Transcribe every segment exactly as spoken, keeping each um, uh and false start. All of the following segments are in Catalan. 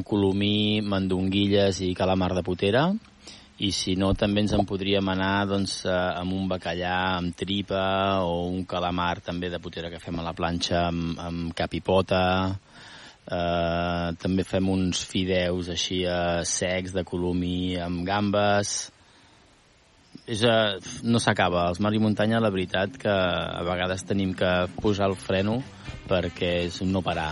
colomí, mandonguilles i calamar de potera, i si no també ens en podríem anar doncs, amb un bacallà amb tripa o un calamar també de potera que fem a la planxa amb, amb cap i pota. Eh, també fem uns fideus així eh, secs de colomí amb gambes. És, eh, no s'acaba. Els mar i muntanya, la veritat que a vegades tenim que posar el freno perquè és un no parar.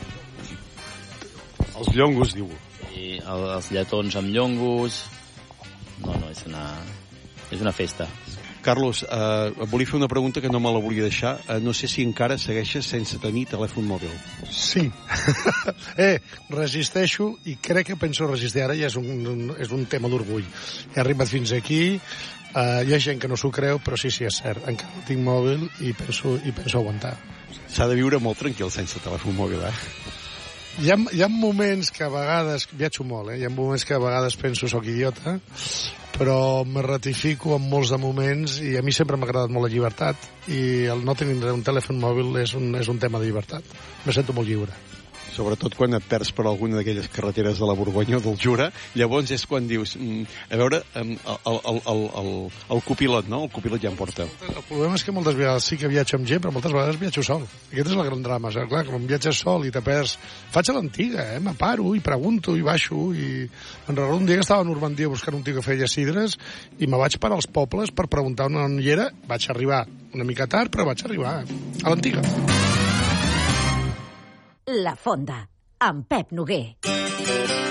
Els llongos, diu. I el, els lletons amb llongos. No, no, és una, és una festa. Carlos, eh, et volia fer una pregunta que no me la volia deixar. Eh, no sé si encara segueixes sense tenir telèfon mòbil. Sí. eh, resisteixo i crec que penso resistir. Ara ja és un, un, és un tema d'orgull. He arribat fins aquí, eh, hi ha gent que no s'ho creu, però sí, sí, és cert. Encara tinc mòbil i penso, i penso aguantar. S'ha de viure molt tranquil sense telèfon mòbil, eh? Hi ha, hi ha moments que a vegades... Viatjo molt, eh? Hi ha moments que a vegades penso soc idiota, però me ratifico en molts de moments i a mi sempre m'ha agradat molt la llibertat i el no tenir un telèfon mòbil és un, és un tema de llibertat. Me sento molt lliure. Sobretot quan et perds per alguna d'aquelles carreteres de la Borgonya o del Jura, llavors és quan dius, mm, a veure, el, el, el, el, el copilot, no? El copilot ja em porta. El problema és que moltes vegades sí que viatjo amb gent, però moltes vegades viatjo sol. Aquest és el gran drama, saps? Clar, quan viatges sol i te perds... Faig a l'antiga, eh? Me paro i pregunto i baixo i... En recordo un dia que estava a Normandia buscant un tio que feia sidres i me vaig parar als pobles per preguntar on hi era. Vaig arribar una mica tard, però vaig arribar a l'antiga. La Fonda, amb Pep Noguer.